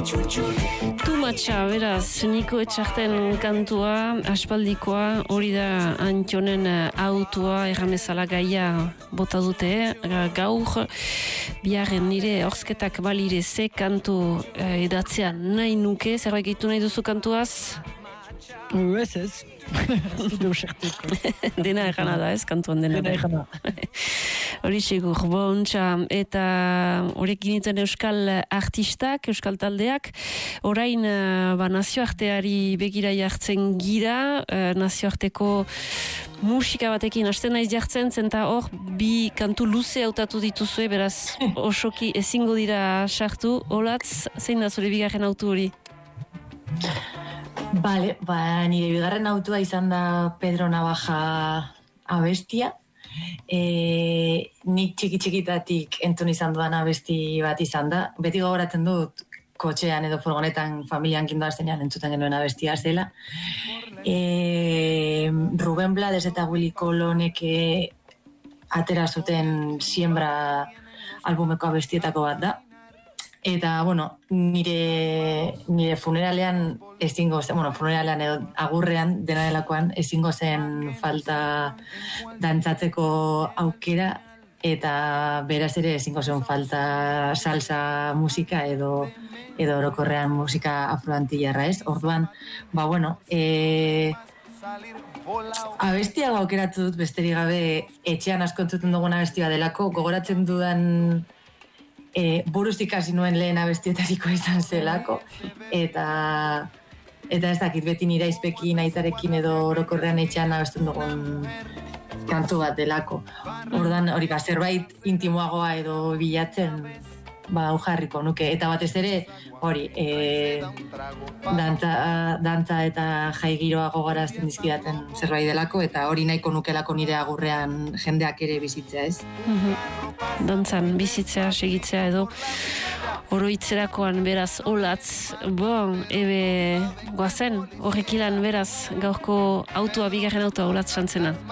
Tumatxa, beraz, Niko Etxarten kantua, aspaldikoa, hori da Antionen autua, erramezala gaia bota dute, gaur, biharren nire horzketak balire ze kantu edatzea nahi nuke, zerbait gitu nahi duzu kantuaz? Ez. Dena errana da, ez, kantuan dena. Dena errana. Hori segur, bontxa, eta horrek ginitzen euskal artistak, euskal taldeak, orain nazioarteari begira jartzen gira, nazioarteko musika batekin hasten naiz jartzen, zenta hor bi kantu luze hautatu dituzue, beraz osoki ezingo dira sartu, olatz, zein da zure bigarren autu hori? Bale, nire bigarren autua izan da Pedro Navaja abestia. Nik txiki-txikitatik entzun izan duan abesti bat izan da. Beti gogoratzen dut kotxean edo furgonetan familian kindoaztenean entzuten genuen abestia zela. Rubén Blades eta Willy Colonek atera zuten Siembra albumeko abestietako bat da. Eta, nire funeralean ezingo zen, funeralean edo agurrean dena delakoan ezingo zen falta dantzatzeko aukera eta beraz ere ezingo zen falta salsa musika edo orokorrean musika afroantillarra, ez? Orduan, abestia aukeratu dut besterik gabe etxean asko entzuten dugun abestia delako, gogoratzen dudan buruz ikasi nuen lehen abestietariko izan zelako, eta ez dakit beti nire aizpekin, aitarekin edo orokorrean etxean abesten dugun kantu bat delako. Ordan hori zerbait intimoagoa edo bilatzen jarriko nuke, eta batez ere hori dantza eta jai giroa gogorazten dizkidaten zerbait delako, eta hori nahiko nukelako nire agurrean jendeak ere bizitzea, ez? Dantzan bizitzea, segitzea edo oroitzerakoan beraz olatz, ebe goazen horrekilan beraz gaurko autua, bigarren autua olatz santzena.